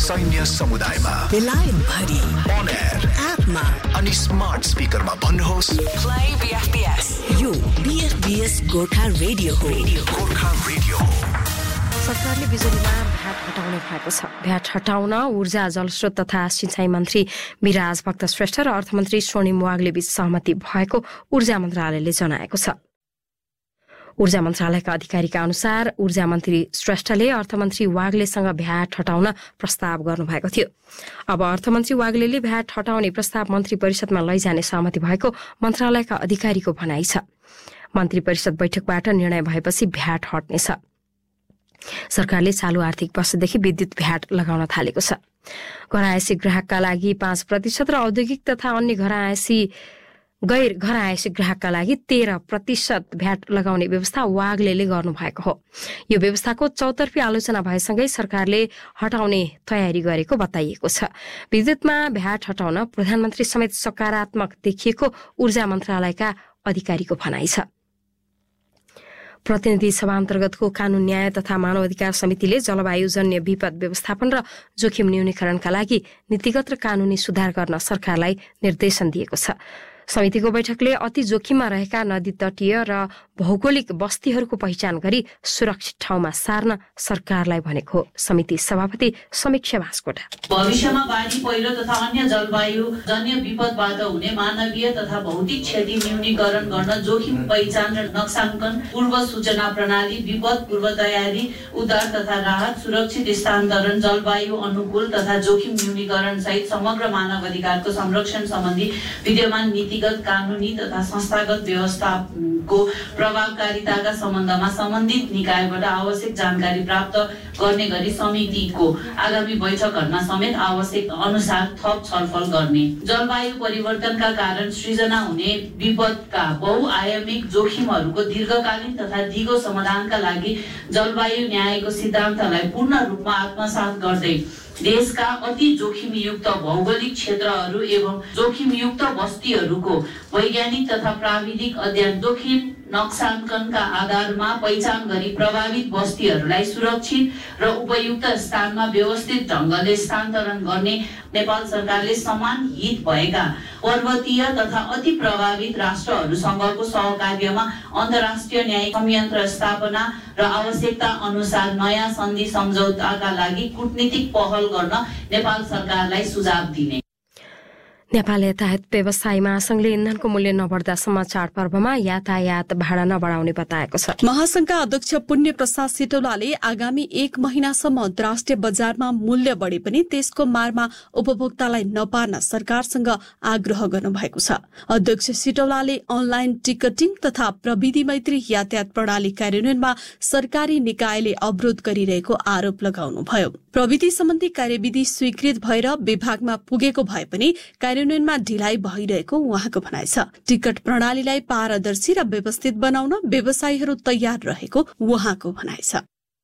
सैन्य समुदायमा, बेलायत भरि, on air, एपमा अनि स्मार्ट स्पिकरमा भन्नुहोस् प्ले बीएफबीएस। यो बीएफबीएस गोर्खा रेडियो हो। गोर्खा रेडियो। सरकारले बिजुलीमा भ्याट हटाउने भएको छ। भ्याट हटाउन ऊर्जा, जलस्रोत तथा सिंचाई मन्त्री विराज भक्त श्रेष्ठ र अर्थमन्त्री स्वर्णिम वाग्ले बीच सहमति भएको ऊर्जा मन्त्रालयले जनाएको छ। ऊर्जा मन्त्रालयका अधिकारीका अनुसार ऊर्जा मन्त्री श्रेष्ठले अर्थमन्त्री वाग्लेसँग भ्याट हटाउन प्रस्ताव गर्नुभएको थियो। अब अर्थमन्त्री वाग्लेले भ्याट हटाउने प्रस्ताव मन्त्री परिषदमा लैजाने सहमति भएको मन्त्रालयका अधिकारीको भनाइ छ। मन्त्री परिषद बैठकबाट निर्णय भएपछि भ्याट हट्नेछ। सरकारले चालू आर्थिक वर्षदेखि विद्युत भ्याट लगाउन थालेको छ। घरआयसी ग्राहकका लागि 5% र औद्योगिक तथा अन्य गैर घरआयसी ग्राहकका लागि 13% भ्याट लगाउने व्यवस्था वाग्लेले गर्नुभएको हो। यो व्यवस्थाको चौतर्फी आलोचना भएसँगै सरकारले हटाउने तयारी गरेको बताइएको छ। विद्युतमा भ्याट हटाउन प्रधानमन्त्री समेत सकारात्मक देखिएको ऊर्जा मन्त्रालयका अधिकारीको भनाइ छ। प्रतिनिधि सभा अन्तर्गतको कानून, न्याय तथा मानवाधिकार समितिले जलवायुजन्य विपद व्यवस्थापन र जोखिम न्यूनीकरणका लागि नीतिगत र कानूनी सुधार गर्न सरकारलाई निर्देशन दिएको छ। समितिको बैठकले अति जोखिममा रहेका नदी तटीय र भौगोलिक बस्तीहरूको पहिचान गरी सुरक्षित ठाउँमा सार्न सरकारलाई भनेको हो। समिति सभापति समीक्षा भास्कोटा। भविष्यमा बाढी, पहिरो तथा अन्य जलवायु जन्य विपदबाट हुने मानवीय तथा भौतिक क्षति न्यूनीकरण गर्न जोखिम पहिचान र नक्साङ्कन, पूर्व सूचना प्रणाली, विपद पूर्व तयारी, उद्धार तथा राहत, सुरक्षित स्थानान्तरण, जलवायु अनुकूल तथा जोखिम न्यूनीकरण सहित समग्र मानव अधिकारको संरक्षण सम्बन्धी विद्यमान नीतिगत, कानूनी तथा संस्थागत व्यवस्थाको प्रभावकारिताका सम्बन्धमा सम्बन्धित निकायबाट आवश्यक जानकारी प्राप्त गर्ने गरी समितिको आगामी बैठकहरूमा समेत आवश्यक अनुसार थप छलफल गर्ने। जलवायु परिवर्तनका कारण सृजना हुने विपदका बहुआयामिक जोखिमहरूको दीर्घकालीन तथा दिगो समाधानका लागि जलवायु न्यायको सिद्धान्तलाई पूर्ण रूपमा आत्मसात गर्दै देशका अति जोखिमयुक्त भौगोलिक क्षेत्रहरू एवं जोखिमयुक्त बस्तीहरूको वैज्ञानिक तथा प्राविधिक अध्ययन, जोखिम नक्साङ्कनका आधारमा पहिचान गरी प्रभावित बस्तीहरूलाई सुरक्षित र उपयुक्त स्थानमा व्यवस्थित ढङ्गले स्थानान्तरण गर्ने नेपाल सरकारले समान हित भएका पर्वतीय तथा अति प्रभावित राष्ट्रहरूसँगको सहकार्यमा अन्तर्राष्ट्रिय न्यायिक संयन्त्र स्थापना र आवश्यकता अनुसार नयाँ सन्धि सम्झौताका लागि कूटनीतिक पहल गर्न नेपाल सरकारलाई सुझाव दिने। नेपाल यातायात व्यवसायी महासंघले इन्धनको मूल्य नबढ्दासम्म चाडपर्वमा यातायात भाडा नबढाउने बताएको छ। महासंघका अध्यक्ष पुण्य प्रसाद सिटौलाले आगामी 1 महिनासम्म अन्तर्राष्ट्रिय बजारमा मूल्य बढे पनि त्यसको मारमा उपभोक्तालाई नपार्न सरकारसँग आग्रह गर्नुभएको छ। अध्यक्ष सिटौलाले अनलाइन टिकटिङ तथा प्रविधि मैत्री यातायात प्रणाली कार्यान्वयनमा सरकारी निकायले अवरोध गरिरहेको आरोप लगाउनुभयो। प्रविधि सम्बन्धी कार्यविधि स्वीकृत भएर विभागमा पुगेको भए पनि कार्यान्वयनमा ढिलाइ भइरहेको उहाँको भनाइ छ। टिकट प्रणालीलाई पारदर्शी र व्यवस्थित बनाउन व्यवसायीहरू तयार रहेको उहाँको भनाइ छ।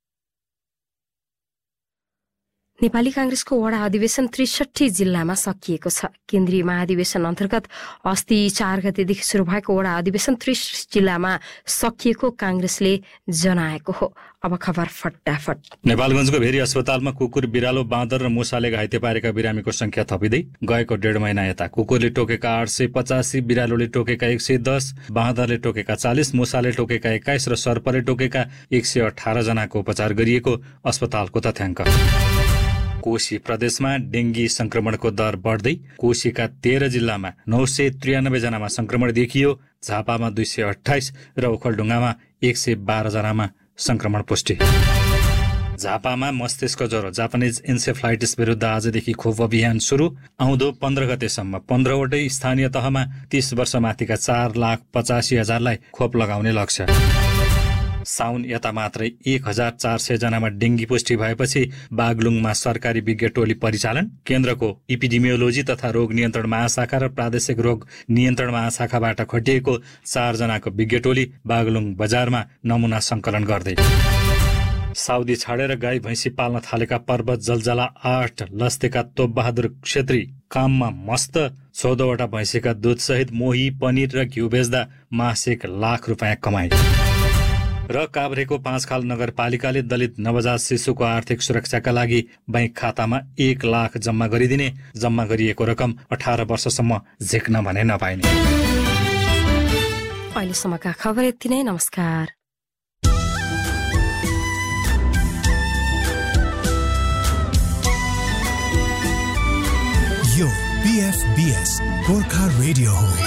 नेपाली कांग्रेसको वडा अधिवेशन 63 जिल्लामा सकिएको छ। केन्द्रीय महाधिवेशन अन्तर्गत अस्ति 4 गतेदेखि शुरू भएको वडा अधिवेशन 30 जिल्लामा सकिएको कांग्रेसले जनाएको हो। अब खबर फटाफट। नेपालगञ्जको भेरी अस्पतालमा कुकुर, बिरालो, बाँदर र मुसाले घाइते पारेका बिरामीको संख्या थपिँदै गएको 1.5 महिना यता कुकुरले टोकेका 885, बिरालोले टोकेका 110, बाँदरले टोकेका 40, मुसाले टोकेका 21 र सर्पले टोकेका 118 जनाको उपचार गरिएको अस्पतालको तथ्याङ्क। कोशी प्रदेशमा डेंगी संक्रमणको दर बढ्दै कोशीका 13 जिल्लामा 993 जनामा संक्रमण देखियो। झापामा 228 र ओखलढुङ्गामा 112 जनामा संक्रमण पुष्टि। झापामा मस्तिष्क ज्वरो जापानिज इन्सेफ्लाइटिस विरुद्ध आजदेखि खोप अभियान सुरु। आउँदो 15 गतेसम्म 15वटै स्थानीय तहमा 30 वर्ष माथिका 4,85,000लाई खोप लगाउने लक्ष्य। साउन यता मात्रै 1400 जनामा डेंगी पुष्टि भएपछि बागलुङमा सरकारी विज्ञ टोली परिचालन। केन्द्रको इपिडेमियोलोजी तथा रोग नियन्त्रण महाशाखा र प्रादेशिक रोग नियन्त्रण महाशाखाबाट खटिएको 4 जनाको विज्ञ टोली बागलुङ बजारमा नमुना संकलन गर्दै। साउदी छाडेर गाई भैँसी पाल्न थालेका पर्वत जलजला 8 लस्तेका तोपबहादुर क्षेत्री काममा मस्त। 14वटा भैँसीका दूधसहित मोही, पनिर र घिउ बेच्दा मासिक लाख रुपैयाँ कमाए। र काभ्रेको 5 खाल नगरपालिकाले दलित नवजात शिशुको आर्थिक सुरक्षाका लागि बैंक खातामा 1 लाख जम्मा गरिदिने, जम्मा गरिएको रकम 18 वर्षसम्म झिक्न भने नपाइने। अहिलेसम्मका खबर यति नै। नमस्कार। यो BFBS गोर्खा रेडियो हो।